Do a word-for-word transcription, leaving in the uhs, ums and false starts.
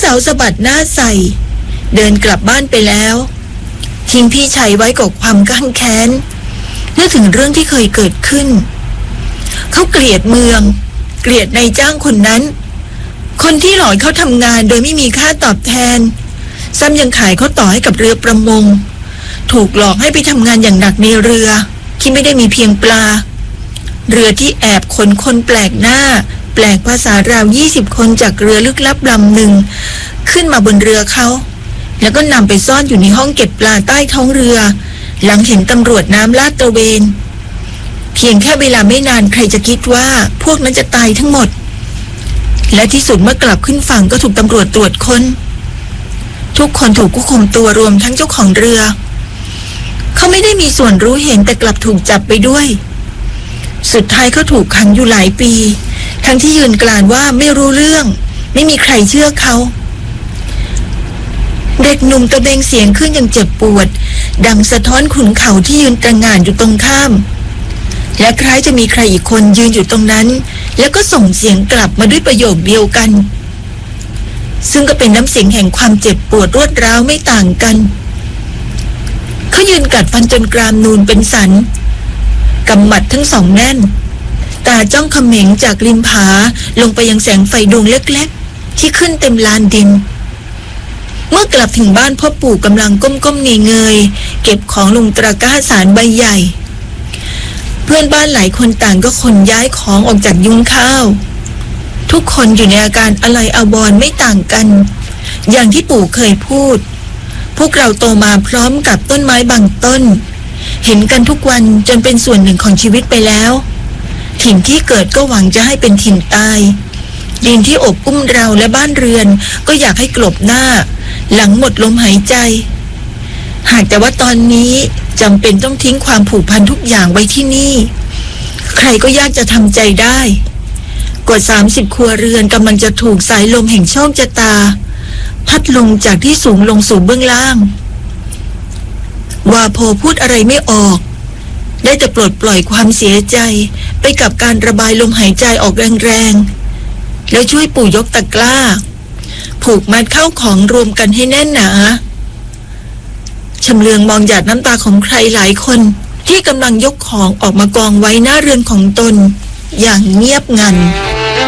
าสะบัดหน้าใส่เดินกลับบ้านไปแล้วทิ้งพี่ชายไว้กับความก้างแค้นนึกถึงเรื่องที่เคยเกิดขึ้นเขาเกลียดเมืองเกลียดนายจ้างคนนั้นคนที่หลอกเขาทำงานโดยไม่มีค่าตอบแทนซ้ำยังขายเขาต่อให้กับเรือประมงถูกหลอกให้ไปทำงานอย่างหนักในเรือที่ไม่ได้มีเพียงปลาเรือที่แอบขนคนแปลกหน้าแปลกภาษาราวยี่สิบคนจากเรือลึกลับลำหนึ่งขึ้นมาบนเรือเขาแล้วก็นำไปซ่อนอยู่ในห้องเก็บปลาใต้ท้องเรือหลังเห็นตำรวจน้ำลาดตระเวนเพียงแค่เวลาไม่นานใครจะคิดว่าพวกนั้นจะตายทั้งหมดและที่สุดเมื่อกลับขึ้นฝั่งก็ถูกตำรวจตรวจค้นทุกคนถูกควบคุมตัวรวมทั้งเจ้าของเรือเขาไม่ได้มีส่วนรู้เห็นแต่กลับถูกจับไปด้วยสุดท้ายเขาถูกขังอยู่หลายปีทั้งที่ยืนกรานว่าไม่รู้เรื่องไม่มีใครเชื่อเขาเด็กหนุ่มตะเบงเสียงขึ้นอย่างเจ็บปวดดังสะท้อนขุนเขาที่ยืนตระหง่านอยู่ตรงข้ามและคล้ายจะมีใครอีกคนยืนอยู่ตรงนั้นแล้วก็ส่งเสียงกลับมาด้วยประโยคเดียวกันซึ่งก็เป็นน้ำเสียงแห่งความเจ็บปวดรวดร้าวไม่ต่างกันเขายืนกัดฟันจนกรามนูนเป็นสันกำหมัดทั้งสองแน่นตาจ้องเขม็งจากริมผาลงไปยังแสงไฟดวงเล็กๆที่ขึ้นเต็มลานดินเมื่อกลับถึงบ้านพ่อปู่กำลังก้มๆเงยๆเก็บของลงตะกร้าสารใบใหญ่เพื่อนบ้านหลายคนต่างก็ขนย้ายของออกจากยุ้งข้าวทุกคนอยู่ในอาการอะไรอาวรณ์ไม่ต่างกันอย่างที่ปู่เคยพูดพวกเราโตมาพร้อมกับต้นไม้บางต้นเห็นกันทุกวันจนเป็นส่วนหนึ่งของชีวิตไปแล้วถิ่นที่เกิดก็หวังจะให้เป็นถิ่นตายดินที่อบอุ้มเราและบ้านเรือนก็อยากให้กลบหน้าหลังหมดลมหายใจหากแต่ว่าตอนนี้จำเป็นต้องทิ้งความผูกพันทุกอย่างไว้ที่นี่ใครก็ยากจะทำใจได้กว่าสามสิบครัวเรือนกำลังจะถูกสายลมแห่งโชคชะตาพัดลงจากที่สูงลงสู่เบื้องล่างวาโพพูดอะไรไม่ออกได้แต่ปลดปล่อยความเสียใจไปกับการระบายลมหายใจออกแรงๆแล้วช่วยปู่ยกตะกร้าผูกมัดเข้าของรวมกันให้แน่นหนาชำเลืองมองหยาดน้ำตาของใครหลายคนที่กำลังยกของออกมากองไว้หน้าเรือนของตนอย่างเงียบงัน